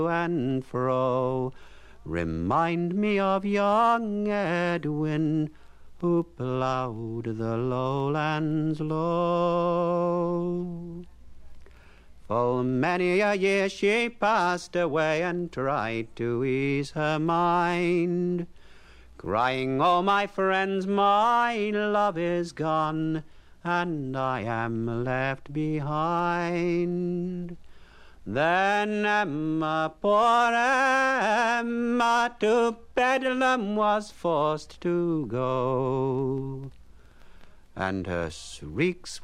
and fro remind me of young Edwin, who ploughed the lowlands low. Full many a year she passed away and tried to ease her mind, crying, "Oh, my friends, my love is gone, and I am left behind." Then Emma, poor Emma, to Bedlam was forced to go, and her shrieks